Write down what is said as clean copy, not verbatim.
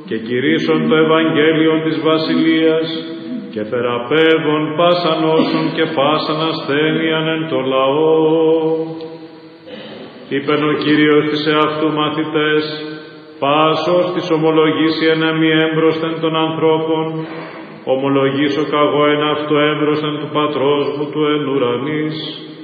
και κηρύσσον το Ευαγγέλιο της Βασιλείας και θεραπεύων πάσαν όσων και πάσαν ασθένειαν εν το λαό. Είπεν ο Κύριος της εαυτού μαθητές, πάσος της ομολογήσει εν εμεί έμπροσθεν των ανθρώπων, ομολογήσω καγώ εν αυτό έμπροσθεν του Πατρός μου του εν ουρανής.